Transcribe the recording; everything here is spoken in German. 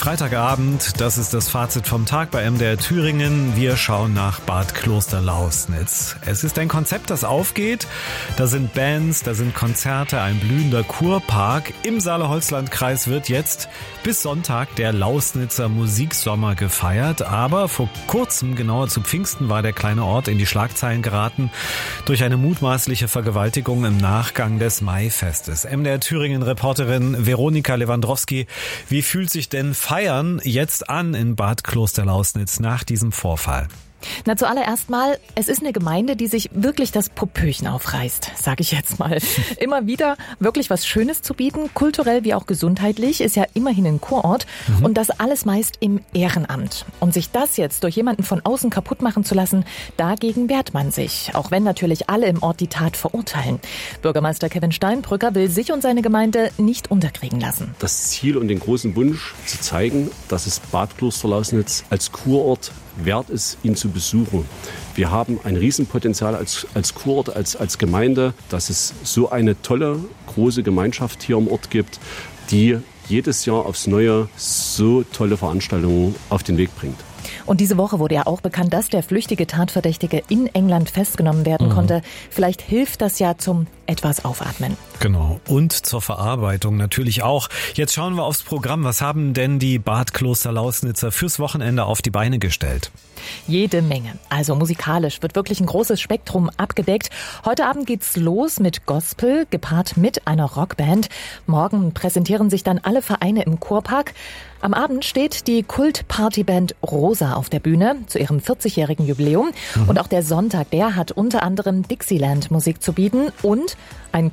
Freitagabend, das ist das Fazit vom Tag bei MDR Thüringen. Wir schauen nach Bad Klosterlausnitz. Es ist ein Konzept, das aufgeht. Da sind Bands, da sind Konzerte, ein blühender Kurpark. Im Saale-Holzland-Kreis wird jetzt bis Sonntag der Lausnitzer Musiksommer gefeiert. Aber vor kurzem, genauer zu Pfingsten, war der kleine Ort in die Schlagzeilen geraten durch eine mutmaßliche Vergewaltigung im Nachgang des Maifestes. MDR Thüringen-Reporterin Veronika Lewandowski, wie fühlt sich denn Feiern jetzt an in Bad Klosterlausnitz nach diesem Vorfall? Na, zuallererst mal, es ist eine Gemeinde, die sich wirklich das Popöchen aufreißt, sage ich jetzt mal. Immer wieder wirklich was Schönes zu bieten, kulturell wie auch gesundheitlich, ist ja immerhin ein Kurort und das alles meist im Ehrenamt. Und sich das jetzt durch jemanden von außen kaputt machen zu lassen, dagegen wehrt man sich, auch wenn natürlich alle im Ort die Tat verurteilen. Bürgermeister Kevin Steinbrücker will sich und seine Gemeinde nicht unterkriegen lassen. Das Ziel und den großen Wunsch zu zeigen, dass es Bad Klosterlausnitz als Kurort wert ist, ihn zu besuchen. Wir haben ein Riesenpotenzial als Kurort, als Gemeinde, dass es so eine tolle, große Gemeinschaft hier im Ort gibt, die jedes Jahr aufs Neue so tolle Veranstaltungen auf den Weg bringt. Und diese Woche wurde ja auch bekannt, dass der flüchtige Tatverdächtige in England festgenommen werden konnte. Vielleicht hilft das ja zum etwas Aufatmen. Genau. Und zur Verarbeitung natürlich auch. Jetzt schauen wir aufs Programm. Was haben denn die Bad Klosterlausnitzer fürs Wochenende auf die Beine gestellt? Jede Menge. Also musikalisch wird wirklich ein großes Spektrum abgedeckt. Heute Abend geht's los mit Gospel, gepaart mit einer Rockband. Morgen präsentieren sich dann alle Vereine im Kurpark. Am Abend steht die Kult-Partyband Rosa auf der Bühne zu ihrem 40-jährigen Jubiläum. Und auch der Sonntag, der hat unter anderem Dixieland-Musik zu bieten und ein